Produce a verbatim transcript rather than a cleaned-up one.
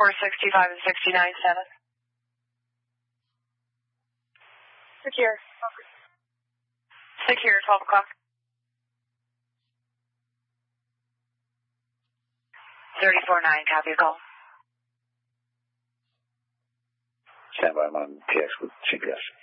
four sixty-five and sixty-nine status. Secure. Secure, twelve o'clock. thirty-four nine, copy call. Stand by, I'm on T X with G P S.